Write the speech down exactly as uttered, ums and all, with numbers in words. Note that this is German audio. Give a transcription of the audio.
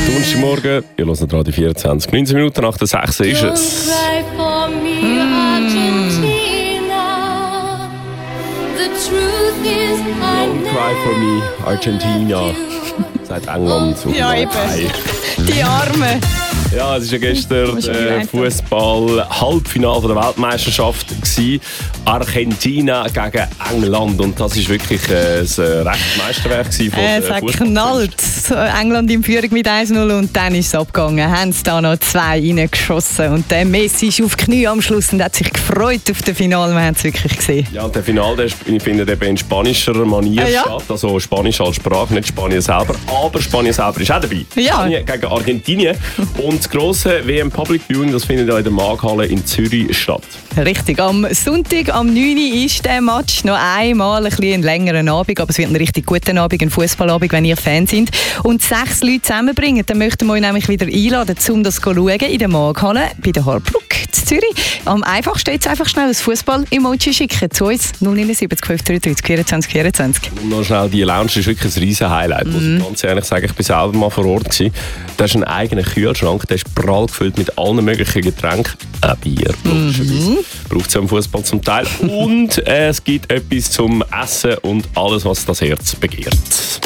Donnerstagmorgen, ihr hört Radio vierundzwanzig. neunzehn Minuten nach der sechs ist es. Don't cry for me, Argentina. Sagt England zu. Ja, eben. Die Arme. Ja, es war ja gestern äh, Fußball-Halbfinale der Weltmeisterschaft gewesen. Argentina gegen England. Und das war wirklich äh, ein rechtes Meisterwerk von äh, Es hat geknallt. England in Führung mit eins null und dann ist es abgegangen. Haben sie da noch zwei reingeschossen. Und der Messi ist auf die Knie am Schluss und hat sich gefreut auf das Finale. Wir haben es wirklich gesehen. Ja, und der Finale, der findet eben in spanischer Manier äh, ja. statt. Also Spanisch als Sprache, nicht Spanien selber. Aber Spanien selber ist auch dabei. Ja. Spanien gegen Argentinien. Und das grosse W M Public Viewing, das findet ja in der Markhalle in Zürich statt. Richtig. Am Sonntag, am neun Uhr ist der Match. Noch einmal ein bisschen längeren Abend, aber es wird ein richtig guter Abend, ein Fußballabend, wenn ihr Fan sind. Und sechs Leute zusammenbringen, dann möchten wir euch nämlich wieder einladen, um das zu schauen in der Markhalle bei der Harbruck in Zürich. Am einfachsten jetzt einfach schnell ein Fußball-Emoji schicken zu uns null neun sieben fünf drei drei vierundzwanzig vierundzwanzig. Und noch schnell, die Lounge ist wirklich ein riesen Highlight. Mm. Muss ich ganz ehrlich sagen, ich bin selber mal vor Ort gewesen. Da ist ein eigener Kühlschrank, der ist prall gefüllt mit allen möglichen Getränken. Ein Bier, logischerweise. Braucht es ja im Fußball zum Teil. Und äh, es gibt etwas zum Essen und alles, was das Herz begehrt.